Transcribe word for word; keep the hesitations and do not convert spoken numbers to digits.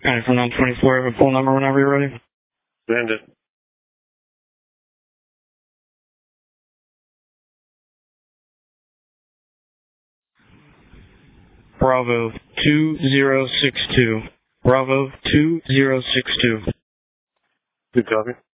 Alright, for nine twenty-four, have a full number whenever you're ready. Send it. Bravo two zero six two. Bravo two zero six two. Good copy.